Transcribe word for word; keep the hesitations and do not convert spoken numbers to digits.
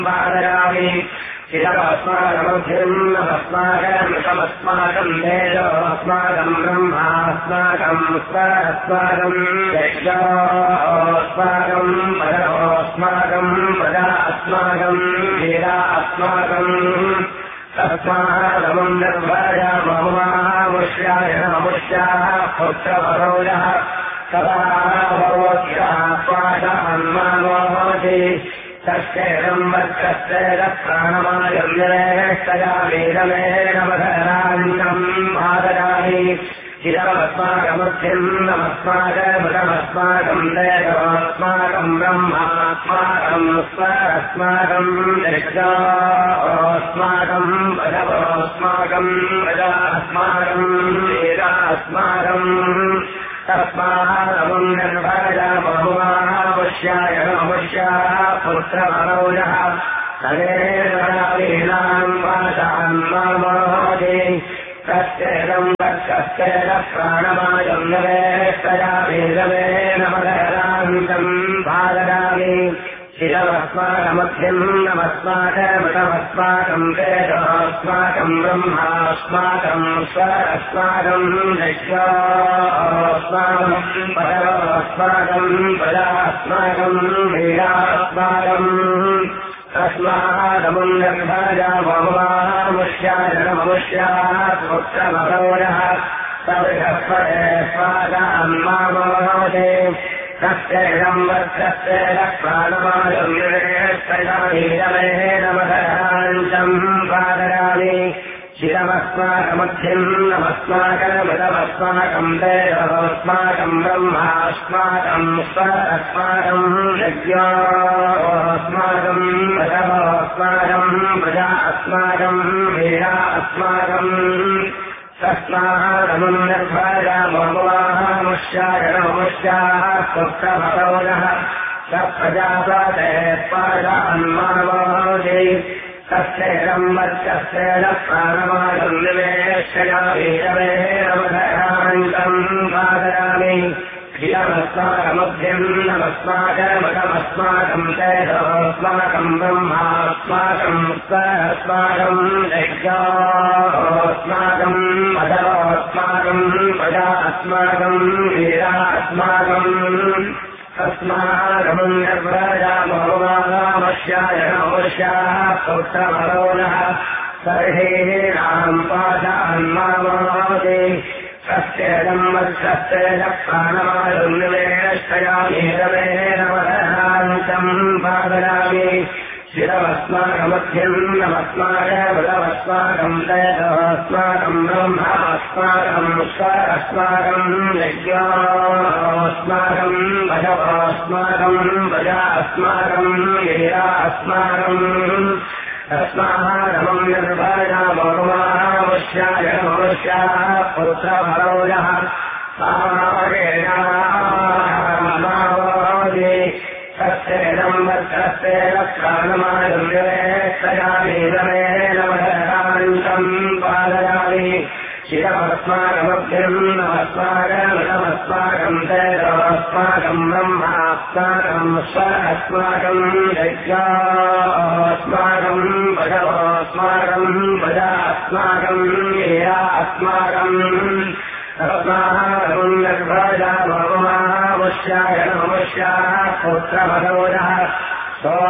वादयामि इदमस्माकमभ्यम् नमस्माकमृतमस्माकम् वेदोऽस्माकम् ब्रह्मास्माकम् स्वरस्माकम् यज्ञोऽस्माकम् पदोऽस्माकम् पदा अस्माकम् वेदा अस्माकम् तस्मादमुम् निर्भया ममुष्याय नमुष्याः पुत्रवरोजः सदा भवत्यास्वादान्मानोति तस्यैदम् वर्षस्यैद प्राणमायव्यवेष्टया वेदमेन वधरान्तम् वादयामि इदमस्माकमुख्यम् नमस्माकमृतमस्माकम् वेदोऽस्माकम् ब्रह्मास्माकम् स्वरस्माकम् यज्ञोऽस्माकम् पदवोऽस्माकम् प्रजास्माकम् वेदास्माकम् तस्मादमुम् निर्भया बहुमावश्याय नमुष्याः पुत्रवरोजः तदेनाम् वाचान् मामोदे तस्यैदम् वर्षस्यैद प्राणमायम् नवेष्टया वेदमेन वदरान्तम् वादयामि इदमस्माकमभ्यम् नमस्माकमृतमस्माकम् वेदोऽस्माकम् ब्रह्मास्माकम् स्वरस्माकम् यज्ञोऽस्माकम् पदोऽस्माकम् प्रजास्माकम् वेदास्माकम् तस्मादमुम् निर्भया बहुमामुष्याय नमुष्याः पुत्रवरोजः सबृहस्पते स्वादान्मामोदे तस्यैदम् वर्षस्यैद प्राणमायम् निवेष्टया वेदमेन वधरान्तम् वादयामि इदमस्माकमभ्यम् नमस्माकमृतमस्माकम् वेदोऽस्माकम् ब्रह्मास्माकम् स्वरस्माकम् यज्ञोऽस्माकम् पदवोऽस्माकम् प्रजा अस्माकम् वेदा अस्माकम् तस्मादमुम् निर्भया बहुमामुष्याय नमुष्याः पुत्रवरोजः स प्रजापते स्वादान्मानोदे तस्यैदम् वर्षस्यैद प्राणमायम् निवेष्टया वेदमेन वधरान्तम् वादयामि इदमस्माकमभ्यम् नमस्माकमृतमस्माकम् वेदोऽस्माकम् ब्रह्मास्माकम् स्वरस्माकम् यज्ञोऽस्माकम् पदोऽस्माकम् प्रजास्माकम् वेदास्माकम् तस्मादमुम् निर्भया बहुमावश्याय नमुष्याः पुत्रवरोजः सर्वेणाम् पाशान्मामोदे तस्यैदम् वर्षस्यैद प्राणमायम् निवेष्टया वेदमेन वदरान्तम् वादयामि इदमस्माकमभ्यम् नमस्माकमृतमस्माकम् वेदोऽस्माकम् ब्रह्मास्माकम् स्वरस्माकम् यज्ञोऽस्माकम् पदवोऽस्माकम् प्रजास्माकम् वेदास्माकम् तस्मादमुम् निर्भया बहुमावश्याय नमुष्याः पुत्रवरोजः सामावेनामावोदे तस्यैदम् वर्षस्यैद प्राणमायम् निवेष्टया वेदमेन वधरान्तम् वादयामि इदमस्माकमभ्यम् नमस्माकमृतमस्माकम् वेदोऽस्माकम् ब्रह्मास्माकम् स्वरस्माकम् यज्ञोऽस्माकम् पदवोऽस्माकम् प्रजास्माकम् वेदास्माकम् तस्मादमुम् निर्भया बहुमावश्याय नमुष्याः पुत्रवरोजः